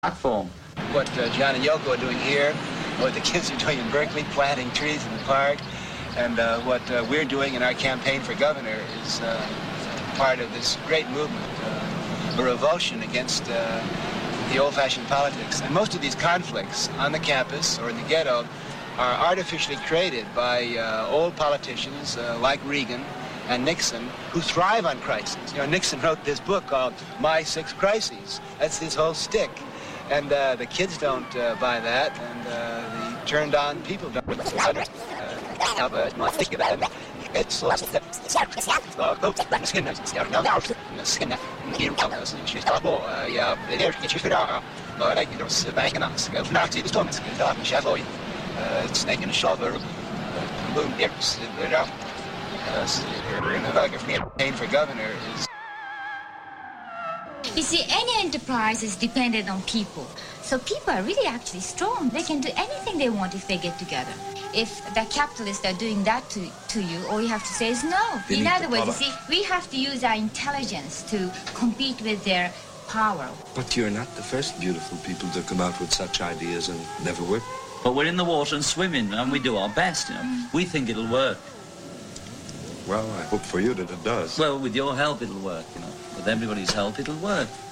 platform. What John and Yoko are doing here, what the kids are doing in Berkeley, planting trees in the park, and what we're doing in our campaign for governor is part of this great movement, a revulsion against the old-fashioned politics. And most of these conflicts on the campus or in the ghetto are artificially created by old politicians like Reagan and Nixon, who thrive on crises. You know, Nixon wrote this book called My Six Crises. That's his whole stick. And the kids don't buy that, and the turned-on people don't. For governor is. You see, any enterprise is dependent on people. So people are really actually strong. They can do anything they want if they get together. If the capitalists are doing that to you, all you have to say is no. In other words, you see, we have to use our intelligence to compete with their power. But you're not the first beautiful people to come out with such ideas and never work. But we're in the water and swimming, and we do our best, you know. We think it'll work. Well, I hope for you that it does. Well, with your help, it'll work, you know. With everybody's help, it'll work.